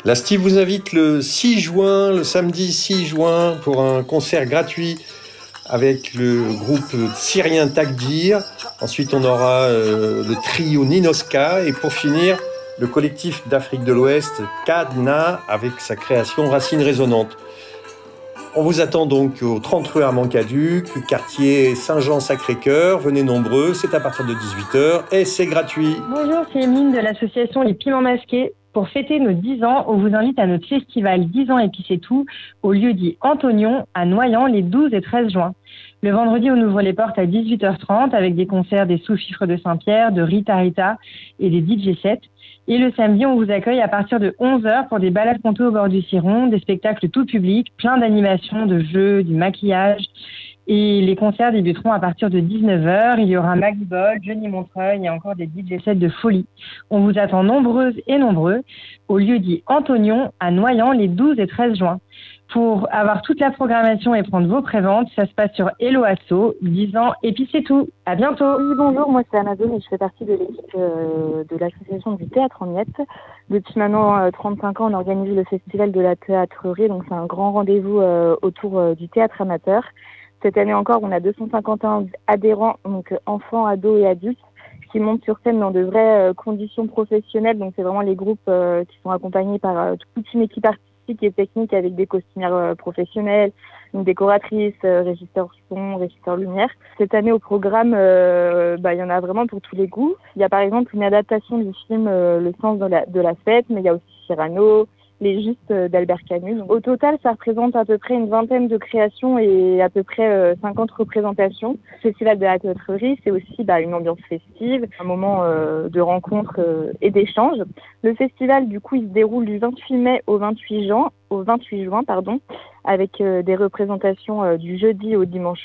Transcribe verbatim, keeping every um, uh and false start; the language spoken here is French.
La Steve vous invite le six juin, le samedi six juin, pour un concert gratuit avec le groupe syrien Takdir. Ensuite, on aura euh, le trio Ninoska. Et pour finir, le collectif d'Afrique de l'Ouest, Kadna, avec sa création Racines Résonantes. On vous attend donc au trente rue Armand-Caduc, quartier Saint-Jean-Sacré-Cœur. Venez nombreux, c'est à partir de dix-huit heures et c'est gratuit. Bonjour, c'est Emeline de l'association Les Piments Masqués. Pour fêter nos dix ans, on vous invite à notre festival dix ans et puis c'est tout, au lieu dit Antonion, à Noyant, les douze et treize juin. Le vendredi, on ouvre les portes à dix-huit heures trente avec des concerts des Sous-Fifres de Saint-Pierre, de Rita Rita et des D J sets. Et le samedi, on vous accueille à partir de onze heures pour des balades conto au bord du Ciron, des spectacles tout public, plein d'animations, de jeux, du maquillage. Et les concerts débuteront à partir de dix-neuf heures. Il y aura Maggie Ball, Johnny Montreuil et encore des D J sets de folie. On vous attend nombreuses et nombreux au lieu dit Antonion à Noyant les douze et treize juin. Pour avoir toute la programmation et prendre vos préventes, ça se passe sur Hello Asso, dix ans et puis c'est tout. À bientôt. Oui, bonjour, moi c'est Amazon et je fais partie de l'équipe euh, de l'association du Théâtre en Miettes. Depuis maintenant euh, trente-cinq ans, on organise le festival de la théâtrerie, donc c'est un grand rendez-vous euh, autour euh, du théâtre amateur. Cette année encore, on a deux cent cinquante et un adhérents, donc enfants, ados et adultes, qui montent sur scène dans de vraies euh, conditions professionnelles. Donc c'est vraiment les groupes euh, qui sont accompagnés par euh, toute une équipe artistique et technique avec des costumières euh, professionnelles, une décoratrice, euh, régisseur son, régisseur lumière. Cette année au programme, euh, bah, il y en a vraiment pour tous les goûts. Il y a par exemple une adaptation du film euh, Le sens de la, de la fête, mais il y a aussi Cyrano, Les Justes d'Albert Camus. Donc, au total, ça représente à peu près une vingtaine de créations et à peu près euh, cinquante représentations. Le Festival de la théâtrerie, c'est aussi bah, une ambiance festive, un moment euh, de rencontre euh, et d'échange. Le festival, du coup, il se déroule du vingt-huit mai au vingt-huit juin, au vingt-huit juin, pardon, avec euh, des représentations euh, du jeudi au dimanche